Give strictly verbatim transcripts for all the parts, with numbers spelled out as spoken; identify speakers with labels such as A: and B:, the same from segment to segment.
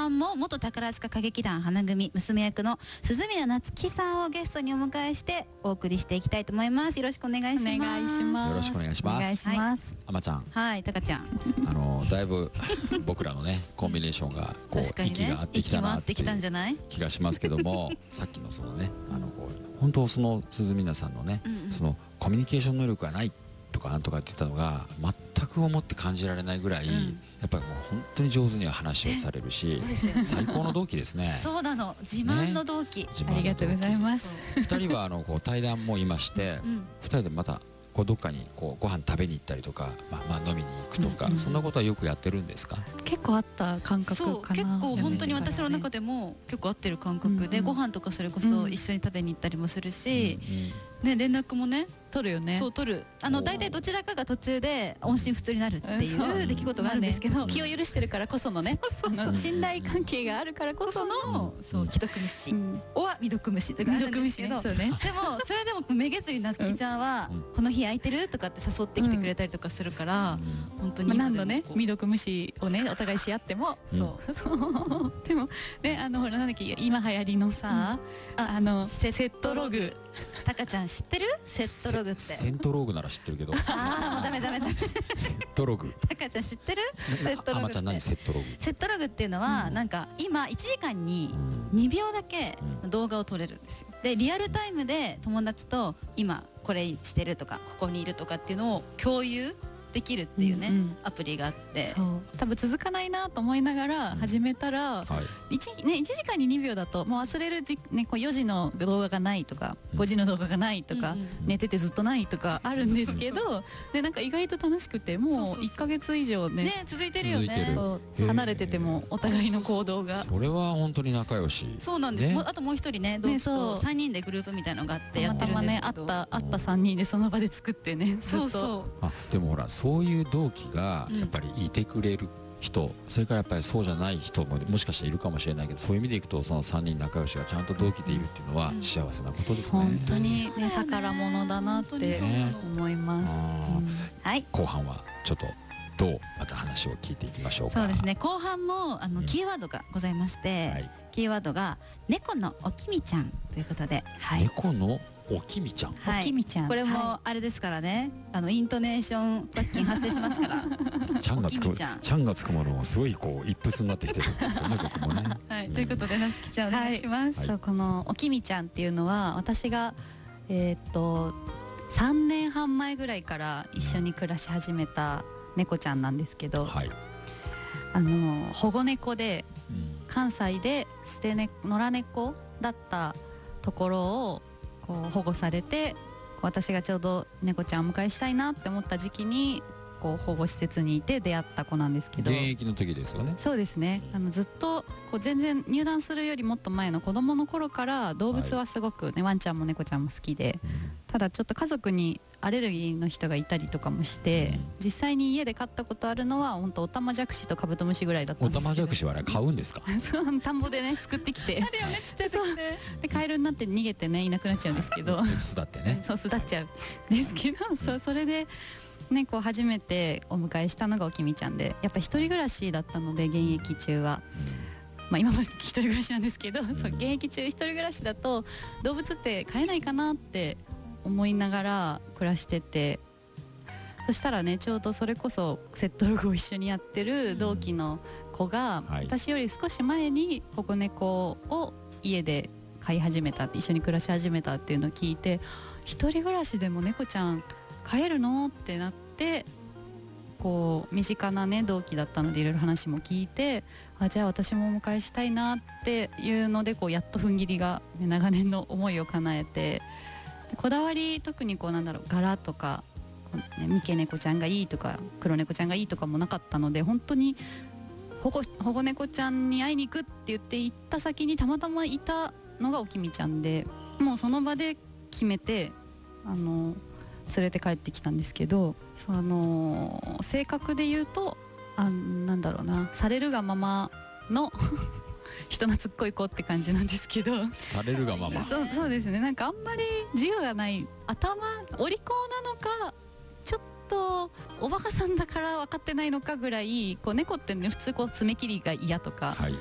A: 半も元宝塚歌劇団花組娘役の鈴宮夏樹さんをゲストにお迎えしてお送りしていきたいと思います。よろしくお願いします。
B: お願いします。
C: よろしくお願いします。
B: お願いします。
C: あまちゃん、
A: はい、たかちゃん、
C: あのだいぶ僕らのねコンビネーションがこう、
A: 確かにね、
C: 息が合ってきたなっていう
A: 息も合ってきたんじゃない
C: 気がしますけどもさっきのそのね、あのこう本当その鈴宮さんのね、
A: うんうん、
C: そのコミュニケーション能力がないとかなんとかって言ったのが全く思って感じられないぐらい、うん、やっぱりもう本当に上手には話をされるし、最高の同期ですね。
A: そうなの、自慢の同期、ね、
B: ありがとうございます。
C: ふたりはあのこう対談もいまして、うん、ふたりでまたこうどっかにこうご飯食べに行ったりとか、まあ、まあ飲みに行くとか、うんうん、そんなことはよくやってるんですか？
B: 結構あった感覚かな。
A: そう、結構本当に私の中でも結構合ってる感覚で、うんうん、ご飯とかそれこそ一緒に食べに行ったりもするし、うんうん、ね、連絡もね
B: 取るよね。
A: そう取る。あの大体どちらかが途中で音信不通になるっていう出来事があるんですけど、
B: 気を許してるからこそのね、信頼関係があるからこその、
A: そう既読無視、おは未読無視とかあるんですけど、でもそれでもめげずになつきちゃんはこの日空いてるとかって誘ってきてくれたりとかするから、本当に
B: 何度ね未読無視をねお互いし合っても、そうそうでもね、あのほらなんだっけ、今流行りのさ、あのセットログ、
A: たかちゃん知ってる？セットログって。
C: セントローグなら知ってるけど。
A: ああ、もうダメダメダメ。
C: セットログ。
A: たかちゃん知ってる？セットログって。
C: あまちゃん何セットログ？
A: セットログっていうのは、うん、なんか今いちじかんににびょうだけ動画を撮れるんですよ。でリアルタイムで友達と今これしてるとかここにいるとかっていうのを共有できるっていうね、うんうん、アプリがあって、
B: そう多分続かないなと思いながら始めたら、うん、はい、いち, ね、いちじかんににびょうだともう忘れるじ、ね、こうよじの動画がないとか、うん、ごじの動画がないとか、うんうん、寝ててずっとないとかあるんですけどでなんか意外と楽しくてもういっかげつ以上 ね,
A: ね続いてるよね。
B: 離れててもお互いの行動が、
C: それは本当に仲良し。
A: そうなんです、ね、あともう一人ね同期とさんにんでグループみたいなのがあってやってるんですけど、
B: たまたまねあったあったさんにんでその場で作ってね、
A: そうそう。
C: あでもほらそういう同期がやっぱりいてくれる人、うん、それからやっぱりそうじゃない人ももしかしているかもしれないけど、そういう意味でいくとそのさんにん仲良しがちゃんと同期でいるっていうのは幸せなことですね。
B: 本当に、ね、宝物だなって思います、
C: ね、うん、はい、後半はちょっとどうまた話を聞いていきましょうか。
A: そうですね、後半もあの、うん、キーワードがございまして、はい、キーワードが猫のおきみちゃんということで、
C: はい、猫のおきみちゃん、
A: はい、
B: おきみちゃん、
A: これもあれですからね、あのイントネーション罰金発生しますから
C: ちゃんがつくちゃんがつくものをすごいこう一風になってきてるんですよね僕もね、
A: はい、うん、ということでなつきちゃんお願いします、
B: はい、そうこのおきみちゃんっていうのは私がえー、っとさんねんはん前ぐらいから一緒に暮らし始めた猫ちゃんなんですけど、はい、あの保護猫で、うん、関西で捨てね野良猫だったところをこう保護されて、私がちょうど猫ちゃんをお迎えしたいなって思った時期にこう保護施設にいて出会った子なんですけど、
C: 現役の時ですよね。
B: そうですね、あのずっとこう全然入団するよりもっと前の子供の頃から動物はすごく、ね、はい、ワンちゃんも猫ちゃんも好きで、うん、ただちょっと家族にアレルギーの人がいたりとかもして、うん、実際に家で飼ったことあるのは本当オタマジャクシとカブトムシぐらいだったんですけど。
C: オタマジャクシはあれ買うんですか？
B: そう田んぼでねすくってきて
A: あるよね、ちっちゃい時ね。
B: でカエルになって逃げてねいなくなっちゃうんですけど
C: 巣立ってね
B: そう巣立っちゃうんですけど、うん、そうそれでね、こう初めてお迎えしたのがおきみちゃんで、やっぱ一人暮らしだったので現役中は、まあ、今も一人暮らしなんですけど、そう現役中一人暮らしだと動物って飼えないかなって思いながら暮らしてて、そしたらねちょうどそれこそセットログを一緒にやってる同期の子が、うん、私より少し前に保護猫を家で飼い始めたって、一緒に暮らし始めたっていうのを聞いて、一人暮らしでも猫ちゃん飼えるのってなって、こう身近なね同期だったのでいろいろ話も聞いて、あじゃあ私もお迎えしたいなっていうので、こうやっと踏ん切りが、ね、長年の思いを叶えて、こだわり特にこうなんだろう柄とか、こう、ね、三毛猫ちゃんがいいとか黒猫ちゃんがいいとかもなかったので、本当に保護、保護猫ちゃんに会いに行くって言って行った先にたまたまいたのがおきみちゃんで、もうその場で決めてあの連れて帰ってきたんですけど、その性格で言うとあなんだろうな、されるがままの人懐っこい子って感じなんですけど、
C: されるがまま
B: そ, うそうですね、なんかあんまり自由がない、頭お利口なのかちょっとおバカさんだから分かってないのかぐらい、こう猫ってね普通こう爪切りが嫌とか、はい、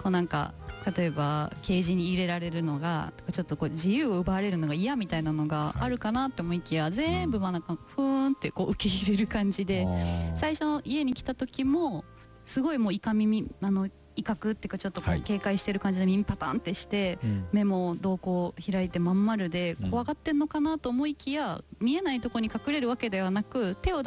B: こうなんか例えばケージに入れられるのがちょっとこう自由を奪われるのが嫌みたいなのがあるかなと思いきや、全部まあなんかふーんってこう受け入れる感じで、最初家に来た時もすごいもうイカ耳あの威嚇っていうかちょっとこう警戒してる感じで耳パタンってして、目も瞳孔開いてまん丸で怖がってんのかなと思いきや、見えないとこに隠れるわけではなく手を